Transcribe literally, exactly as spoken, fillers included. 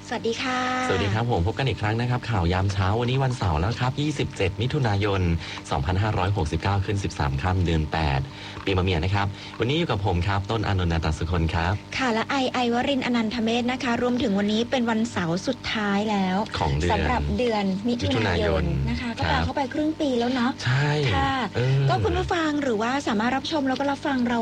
สวัสดีค่ะสวัสดีครับผมพบกันอีกครั้งนะครับข่าวยามเช้าวันนี้วันเสาร์แล้วครับยี่สิบเจ็ดมิถุนายนสองพันห้าร้อยหกสิบเก้าขึ้นสิบสามค่ำเดือนแปดปีมะเมียนะครับวันนี้อยู่กับผมครับต้นอานนท์ นาฏสุคนครับค่ะและไอไอวรินทร์อนันทเมธนะคะรวมถึงวันนี้เป็นวันเสาร์สุดท้ายแล้วของเดือนสำหรับเดือนมิถุนายนนะคะก็ปาเข้าไปครึ่งปีแล้วเนาะใช่ค่ะก็คุณผู้ฟังหรือว่าสามารถรับชมแล้วก็รับฟังเรา